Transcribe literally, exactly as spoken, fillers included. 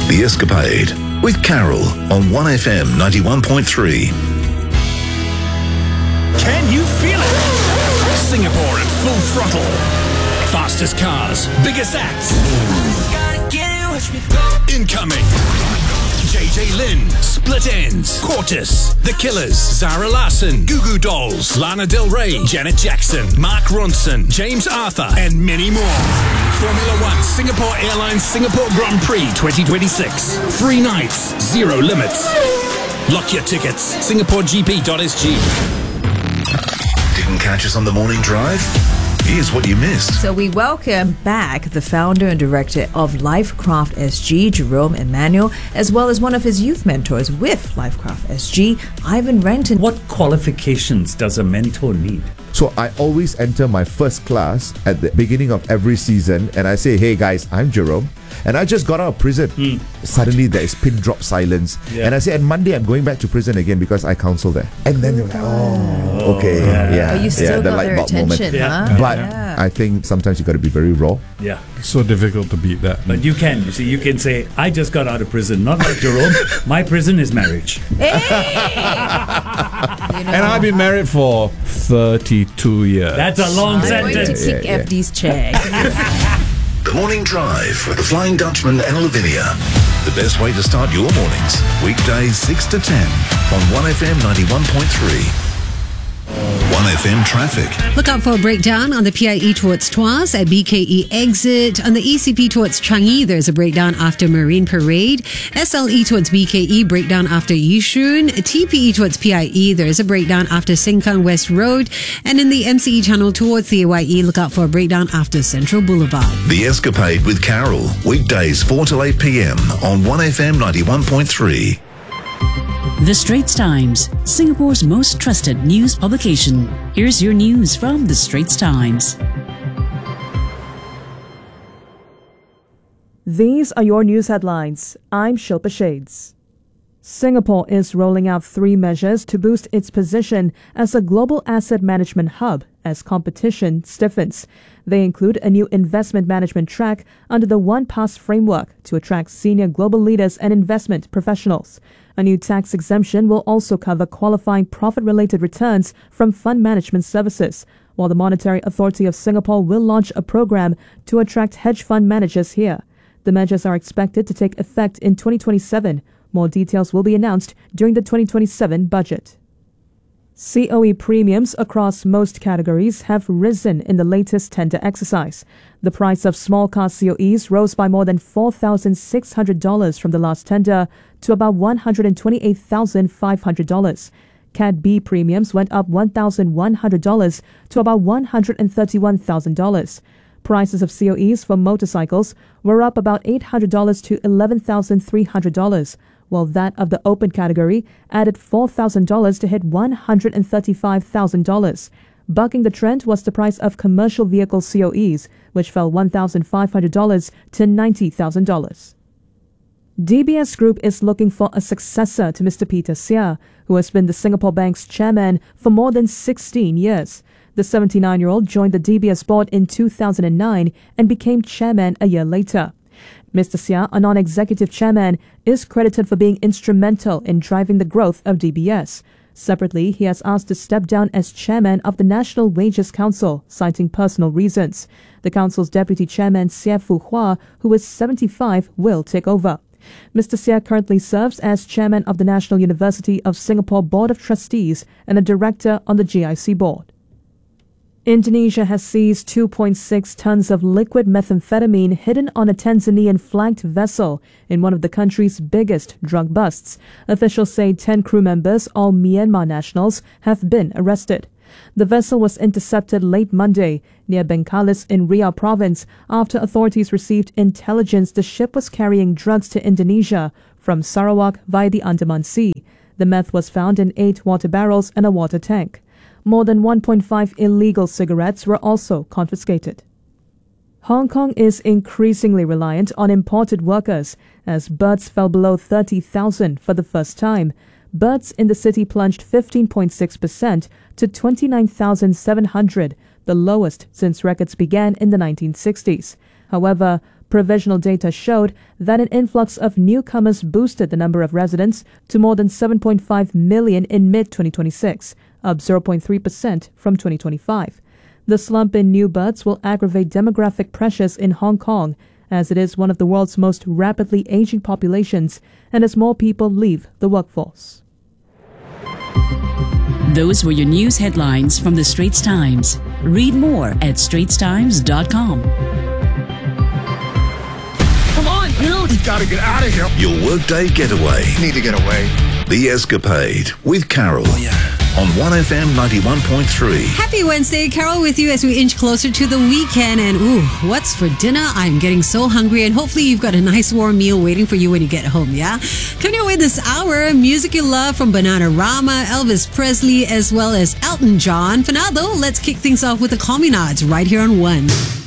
The Escapade with Carol on one F M ninety-one point three. Can you feel it? Singapore at full throttle. Fastest cars, biggest acts. Incoming. J J Lin, Split Enz, Quartus, The Killers, Zara Larsson, Goo Goo Dolls, Lana Del Rey, Janet Jackson, Mark Ronson, James Arthur, and many more. Formula One Singapore Airlines Singapore Grand Prix twenty twenty-six. Three nights, zero limits. Lock your tickets. singapore g p dot s g. Didn't catch us on the morning drive? Here's what you missed. So we welcome back the founder and director of Lifecraft S G, Jerome Emmanuel, as well as one of his youth mentors with Lifecraft S G, Ivan Renton. What qualifications does a mentor need? So I always enter my first class at the beginning of every season and I say, hey guys, I'm Jerome and I just got out of prison. Mm. Suddenly there is pin drop silence. Yeah. And I say, and Monday I'm going back to prison again because I counsel there. And then they're like, oh, okay. Yeah. yeah. Oh, you still yeah, got the their attention, yeah. huh? But yeah. I think sometimes you got to be very raw. Yeah. So difficult to beat that. But you can. You see, you can say, I just got out of prison. Not like Jerome. My prison is marriage. Hey! You know, And I've been married for thirty-two years. That's a long I'm sentence. going to kick Yeah, yeah. F D's chair. The Morning Drive with the Flying Dutchman and Lavinia. The best way to start your mornings. Weekdays six to ten on one F M ninety-one point three. one F M traffic. Look out for a breakdown on the P I E towards Tuas at B K E exit. On the E C P towards Changi, there's a breakdown after Marine Parade. S L E towards B K E, breakdown after Yishun. T P E towards P I E, there's a breakdown after Sengkang West Road. And in the M C E channel towards the A Y E, look out for a breakdown after Central Boulevard. The Escapade with Carol. Weekdays four till eight p m on one F M ninety-one point three. The Straits Times, Singapore's most trusted news publication. Here's your news from The Straits Times. These are your news headlines. I'm Shilpa Shades. Singapore is rolling out three measures to boost its position as a global asset management hub as competition stiffens. They include a new investment management track under the One Pass framework to attract senior global leaders and investment professionals. A new tax exemption will also cover qualifying profit-related returns from fund management services, while the Monetary Authority of Singapore will launch a program to attract hedge fund managers here. The measures are expected to take effect in twenty twenty-seven. More details will be announced during the twenty twenty-seven budget. C O E premiums across most categories have risen in the latest tender exercise. The price of small car C O Es rose by more than four thousand six hundred dollars from the last tender to about one hundred twenty-eight thousand five hundred dollars. Cat B premiums went up one thousand one hundred dollars to about one hundred thirty-one thousand dollars. Prices of C O Es for motorcycles were up about eight hundred dollars to eleven thousand three hundred dollars, while that of the open category added four thousand dollars to hit one hundred thirty-five thousand dollars. Bucking the trend was the price of commercial vehicle C O Es, which fell one thousand five hundred dollars to ninety thousand dollars. D B S Group is looking for a successor to Mister Peter Seah, who has been the Singapore Bank's chairman for more than sixteen years. The seventy-nine-year-old joined the D B S board in two thousand nine and became chairman a year later. Mister Seah, a non-executive chairman, is credited for being instrumental in driving the growth of D B S. Separately, he has asked to step down as chairman of the National Wages Council, citing personal reasons. The council's deputy chairman, Seah Fu Hua, who is seventy-five, will take over. Mister Seah currently serves as chairman of the National University of Singapore Board of Trustees and a director on the G I C board. Indonesia has seized two point six tons of liquid methamphetamine hidden on a Tanzanian flagged vessel in one of the country's biggest drug busts. Officials say ten crew members, all Myanmar nationals, have been arrested. The vessel was intercepted late Monday near Bengkalis in Riau province after authorities received intelligence the ship was carrying drugs to Indonesia from Sarawak via the Andaman Sea. The meth was found in eight water barrels and a water tank. More than one point five illegal cigarettes were also confiscated. Hong Kong is increasingly reliant on imported workers as births fell below thirty thousand for the first time. Births in the city plunged fifteen point six percent to twenty-nine thousand seven hundred, the lowest since records began in the nineteen sixties. However, Provisional data showed that an influx of newcomers boosted the number of residents to more than seven point five million in mid twenty twenty-six, up zero point three percent from twenty twenty-five. The slump in new births will aggravate demographic pressures in Hong Kong, as it is one of the world's most rapidly aging populations and as more people leave the workforce. Those were your news headlines from the Straits Times. Read more at straits times dot com. Come on, dude! You gotta get out of here! Your workday getaway. Need to get away. The Escapade with Carol. Oh, yeah. On one F M ninety-one point three. Happy Wednesday, Carol with you as we inch closer to the weekend. And ooh, what's for dinner? I'm getting so hungry, and hopefully you've got a nice warm meal waiting for you when you get home, yeah? Coming your way this hour, music you love from Bananarama, Elvis Presley, as well as Elton John. For now though, let's kick things off with the Communards right here on One.